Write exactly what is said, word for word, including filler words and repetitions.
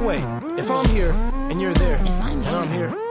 Wait, if I'm here and you're there If I'm and I'm here here